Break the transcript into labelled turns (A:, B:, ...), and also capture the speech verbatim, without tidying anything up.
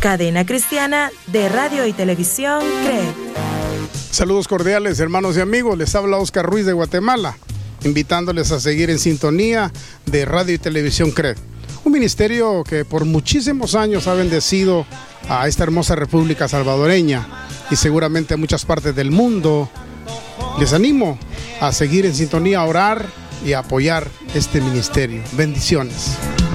A: cadena cristiana de radio y televisión C R E D.
B: Saludos cordiales, hermanos y amigos, les habla Oscar Ruiz de Guatemala, invitándoles a seguir en sintonía de radio y televisión C R E D, un ministerio que por muchísimos años ha bendecido a esta hermosa república salvadoreña y seguramente a muchas partes del mundo. Les animo a seguir en sintonía, a orar y a apoyar este ministerio. Bendiciones.